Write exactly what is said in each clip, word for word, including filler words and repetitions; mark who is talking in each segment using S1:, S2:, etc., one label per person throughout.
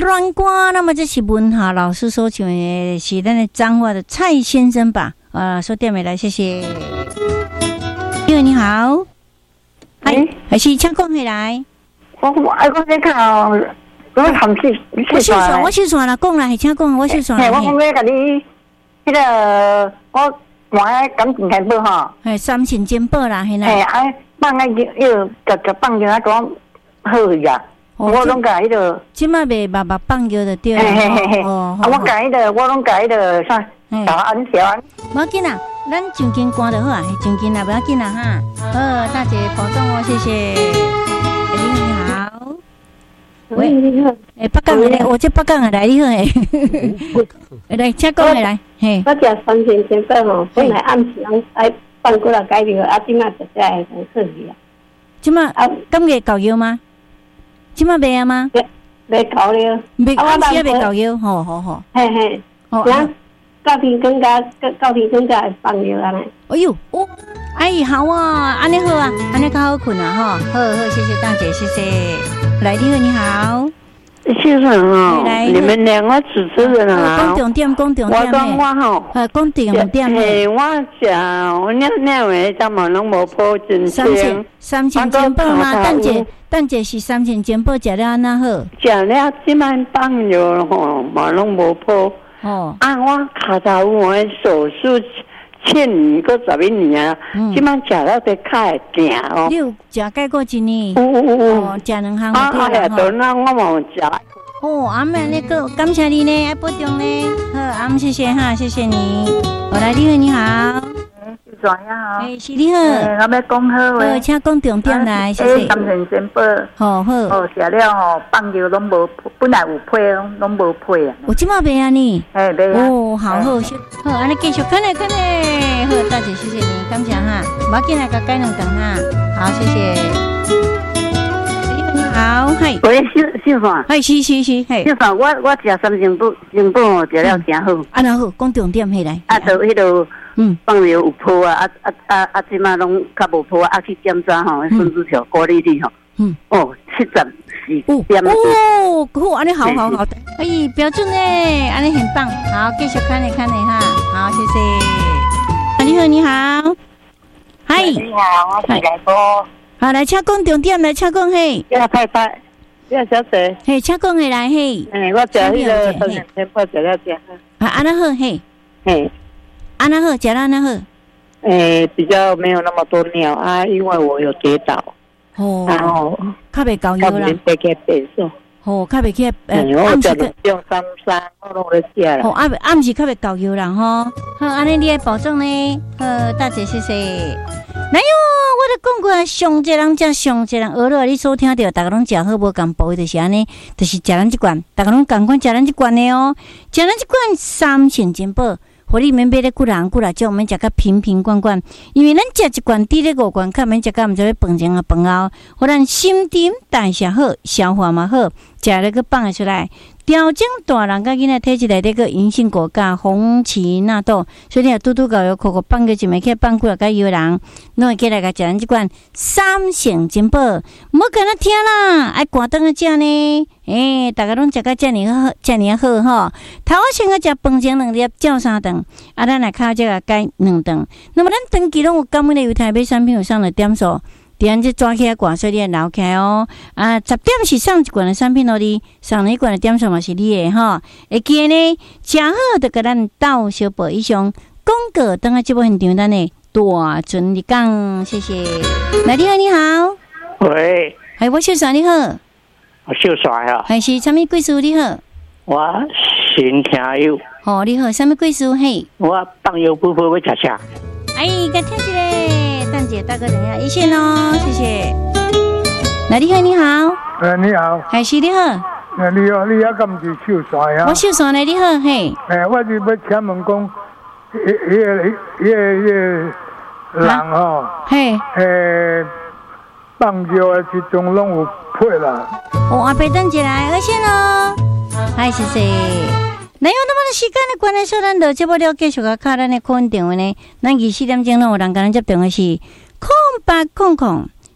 S1: 软歌，那么这是文夏老师所唱的，是咱的彰化的蔡先生吧？啊，说点没来，谢谢。因为你好，哎，还是请讲回来。
S2: 我我哎，我在看，我含气，
S1: 我收线，我收线啦，讲啦，请讲，我收线。
S2: 嘿，我讲要甲你，迄个我玩感情台报吼。
S1: 哎，三线肩报啦，嘿啦。
S2: 嘿，哎，放个又夹夹放着，啊讲好去啊。我拢甲迄个。
S1: 即摆袂目目放球就对啦。
S2: 嘿嘿嘿。哦。啊，我甲迄个，我拢甲迄个啥，小安小安。
S1: 无要紧啦，咱上肩关就好啊，上肩啦，不要紧啦哈。好，大姐保重哦，谢谢。你好。喂，你好。诶，北港的咧，我这北港的来，你好诶。来，请讲诶来。嘿。
S3: 我食三千千块吼，本来暗时拢爱放过来改掉，啊，即马实在会好去啊。
S1: 即马啊，今月搞药吗？即马未啊吗？
S3: 未搞了。
S1: 未暗时也未搞药，好好好。
S3: 嘿嘿。哦。到天更加，到天更加会放药安尼。
S1: 哎呦，哦，哎好啊，安尼好啊，安尼较好困啊，哈，好好，谢谢大姐，谢谢。来，你好，你好。
S4: 先生啊，你们两个主持人啊，
S1: 讲重点，讲重点。
S4: 我讲我吼，
S1: 呃，讲重点。
S4: 嘿，我食我两两位怎么拢无破真
S1: 三千三千肩膀吗？蛋姐，蛋姐是三千肩膀食了安那好？
S4: 食了即摆放药吼，嘛拢无破。哦。啊，我骹头我手术欠你个十一年啊，即摆食了得较会行哦。
S1: 你有食解过一年？
S4: 有有有。
S1: 哦，食两项
S4: 啊啊呀，都那我冇食。
S1: 哦，阿妹那个感谢你呢，爱保重呢。好，阿妹谢谢哈，谢谢你。我来，你好，你好。
S2: 是怎样
S1: 好？哎，是你好。
S2: 我要讲好
S1: 话。好，请讲重点来，谢谢。
S2: 三千肩膀。
S1: 好好。
S2: 哦，食了吼，放药拢无，本来有配，拢无配啊。
S1: 我即马袂啊你。
S2: 哎，袂啊。
S1: 哦，好好，好，安尼继续看嘞看嘞。好，大姐谢谢你，感谢哈。马进来个改两顿哈。好，谢谢。好，嘿，
S4: 喂，秀秀华，
S1: 嘿，是是是，嘿，
S4: 秀华，我我食三千多，千多哦，食了真好。
S1: 啊，然后讲重点起来。
S4: 啊，就迄个，嗯，放药有破啊，啊啊啊，即马拢较无破啊，去检查吼，孙子条过滤率吼，嗯，哦，七十四点。
S1: 哦，好，安尼好好好，哎，标准嘞，安尼很棒。好，继续看你看你哈，好，谢谢。你好，你好，嗨，
S2: 你好，我是来播。
S1: 好，来请讲重点，来请讲嘿。
S4: 要太太，要小姐。
S1: 嘿，请讲嘿来嘿。
S4: 哎，我食迄个三千千块食了真好。
S1: 啊，安那好嘿。
S4: 嘿，
S1: 安那好，食了安那好。
S4: 诶，比较没有那么多尿啊，因为我有跌倒。哦。然后
S1: 较袂高腰啦。
S4: 较袂起变数。哦，
S1: 较袂起
S4: 诶，我食了用三三，我拢在食啦。
S1: 哦，暗暗时较袂高腰啦吼。好，安尼你来保重呢。好，大姐谢谢。哪有？我咧讲过，上一人食上一人学了，你所听到，大家拢食好无共步，就是安尼，就是食咱即罐，大家拢共款食咱即罐的哦，食咱即罐三千金宝，互你免买咧几人几啦，叫我们食较瓶瓶罐罐，因为咱食一罐滴咧五罐，较免食到毋知要饭前啊饭后，互咱心肠代谢好，消化嘛好，食咧个放出来。调整大人甲囡仔体质内底个银杏果加红荠纳豆，所以你若拄拄到有口口放个一枚去放过来甲摇人，侬会起来甲食咱即款三成金宝，唔好干那听啦，爱赶顿个食呢。诶、欸，大家拢食甲遮尔好，遮尔好吼。头先个食饭前两粒，照三顿，啊，咱来靠这个改两顿。那么咱长期拢有感恩的油台买产品有上了点数。第二只抓起来挂，所以你留起来哦。啊，十点是上一罐的产品咯，你上一罐的点数嘛是你的哈。会记呢，食好就甲咱斗小报以上广告，等下这部现场咱的大存你讲，谢谢。来，你好，你好。
S4: 喂。
S1: 系我秀爽你好。
S4: 我秀爽啊。
S1: 还是啥物贵事你好？
S4: 我新听友。
S1: 哦，你好，啥物贵事嘿？
S4: 我放油不不会吃啥。
S1: 哎，该听起来，蛋姐大哥等一下一线哦，谢谢。来，你好，你好。
S5: 哎，你好。
S1: 还是你好。
S5: 哎，你好，你好，敢是秀帅啊？
S1: 我秀帅呢，你好，嘿。
S5: 哎，我是要请问讲，迄、迄个、迄个、迄个人吼，嘿，诶，放尿的时阵拢有配啦。
S1: 哦，阿伯等一来，二线哦。嗨，谢谢。那有那么的时间的关系，说咱就这么了继续个卡咱的空电话呢。咱二四点钟拢有人跟咱接电话是空八空空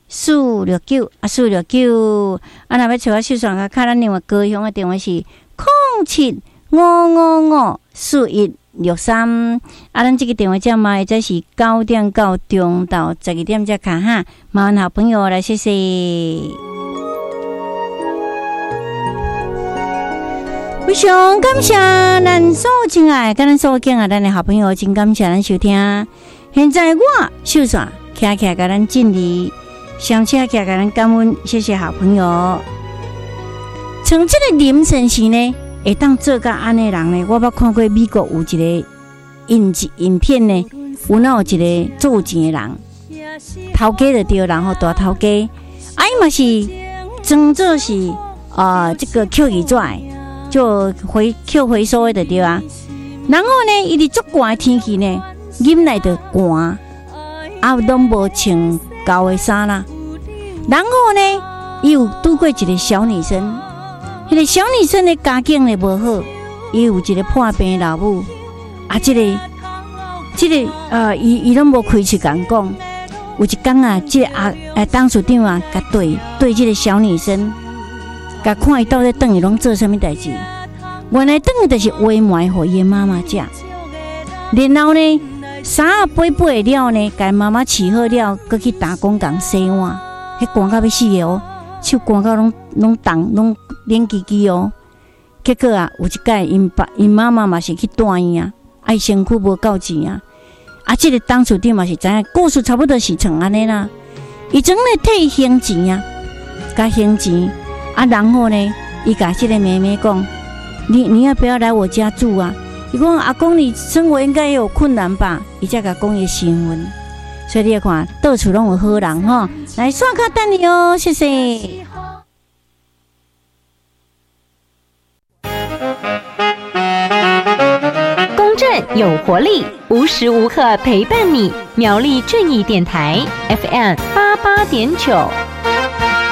S1: 四六九啊，四六九啊，若要找我秀爽个，看咱另外高雄的电话是零七五五五四一六三啊，咱这个电话号码则是九点到中到十二点才卡哈，麻烦好朋友来谢谢。非常感谢咱所有亲爱跟咱所有敬爱咱的好朋友，真感谢咱收听。现在我秀爽徛徛甲咱敬礼，上车徛甲咱感恩，谢谢好朋友。从这个凌晨时呢，会当做甲安尼人呢，我捌看过美国有一个影影片呢，有那有一个做有钱的人，头家就对，然后大头家，啊伊嘛是装作是啊、呃、这个 Q 二拽。就回捡回收的就对啊，然后呢，伊伫足寒的天气呢，饮来就寒，啊，拢无穿厚的衫啦。然后呢，伊有拄过一个小女生，迄个小女生的家境呢无好，伊有一个破病的老母，啊，这个，这个呃，伊伊拢无开喙讲讲。有一天啊，这个啊，诶，当处长啊，甲对对这个小女生。甲看伊到底等于拢做啥物代志？原来等于就是为埋互伊的妈妈食，然后呢，衫背背了呢，甲妈妈饲好了，搁去打工共洗碗，迄寒到要死的哦，手寒到拢拢冻拢冷叽叽哦。结果啊，有一摆因爸因妈妈嘛是去住院啊，啊伊身躯无够钱啊，啊，即、這个当处长嘛是知影，故事差不多是像安尼啦，伊总咧替伊还钱啊，甲还钱。啊，然后呢，伊甲这个妹妹讲：“你你要不要来我家住啊？”伊讲：“阿公，你生活应该也有困难吧？”伊才甲讲伊新闻，所以你看，到处拢有好人哈。来刷卡等你哦，谢谢。
S6: 公正有活力，无时无刻陪伴你。苗栗正义电台 F M 八八点九。